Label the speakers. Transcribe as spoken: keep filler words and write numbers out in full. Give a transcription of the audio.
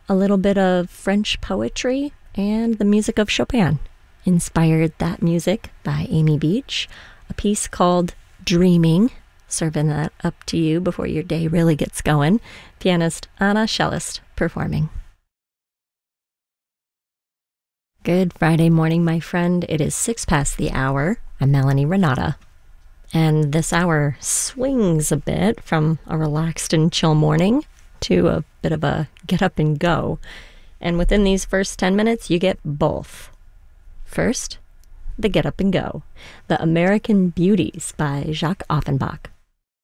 Speaker 1: a little bit of French poetry, and the music of Chopin. Inspired That Music by Amy Beach, a piece called Dreaming, serving that up to you before your day really gets going. Pianist Anna Cellist performing. Good Friday morning, my friend. It is six past the hour. I'm Melanie Renata. And this hour swings a bit from a relaxed and chill morning to a bit of a get up and go. And within these first ten minutes, you get both. First, the get up and go. The American Beauties by Jacques Offenbach.